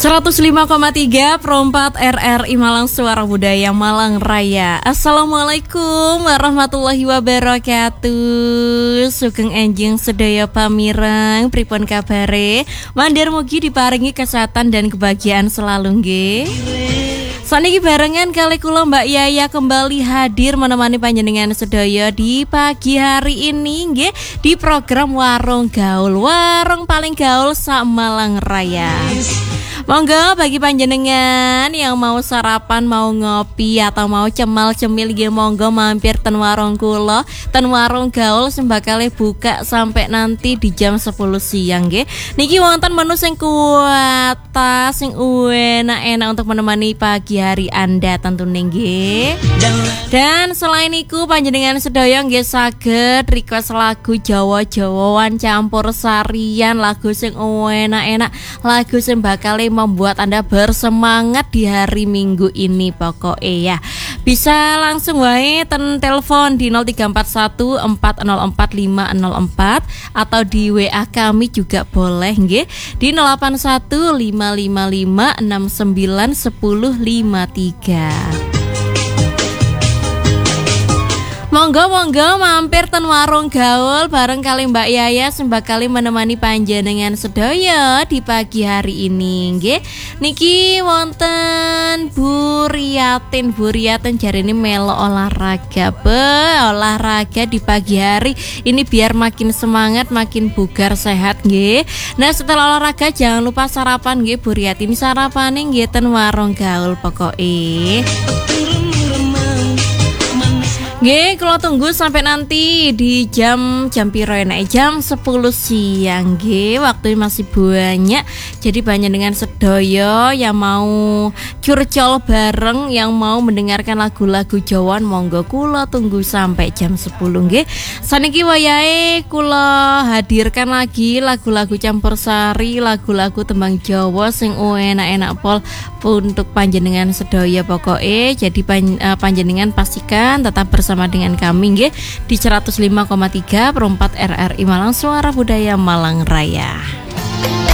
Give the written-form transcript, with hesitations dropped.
105,3 Perempat RRI Malang, Suara Budaya Malang Raya. Assalamualaikum warahmatullahi wabarakatuh. Sugeng enjing sedaya pamireng, pripun kabare? Mandir mugi diparingi kesehatan dan kebahagiaan selalu nggih. Saniki barengan kali kula Mbak Yaya kembali hadir menemani panjenengan sedaya di pagi hari ini nggih di program Warung Gaul, warung paling gaul sak Malang Raya. Monggo bagi panjenengan yang mau sarapan, mau ngopi atau mau cemal-cemil nggih monggo mampir ten warung kula, ten warung gaul sembakale buka sampai nanti di jam 10 siang nggih. Niki wonten menu sing kuwata, sing enak-enak untuk menemani pagi hari Anda tentunya nggih. Dan selain itu panjenengan sedaya nggih saged request lagu Jawa-Jawaan campur sarian, lagu sing enak-enak, lagu sing bakal membuat Anda bersemangat di hari Minggu ini pokoknya ya. Bisa langsung wae ten telepon di 0341 404 504 atau di WA kami juga boleh nggih di 081 555 69 1053. Monggo mampir ten warung gaul bareng kali Mbak Yaya sembakali menemani panjenengan sedaya di pagi hari ini nggih. Niki wonten Bu Riatin jarine melo olahraga. Olahraga di pagi hari ini biar makin semangat, makin bugar sehat nggih. Nah, setelah olahraga jangan lupa sarapan nggih Bu Riatin. Sarapane nggih ten warung gaul pokoke. Nggih, kalau tunggu sampai nanti di jam piro enak jam 10 siang nggih. Waktu masih banyak. Jadi panjenengan sedaya yang mau curcol bareng, yang mau mendengarkan lagu-lagu Jawaan, monggo kula tunggu sampai jam 10 nggih. Saniki wayahe kula hadirkan lagi lagu-lagu campur sari, lagu-lagu tembang Jawa sing enak-enak pol untuk panjenengan sedaya pokoknya. Jadi panjenengan pastikan tetap bersama dengan kami nggih di 105,3 Perempat RRI Malang, Suara Budaya Malang Raya.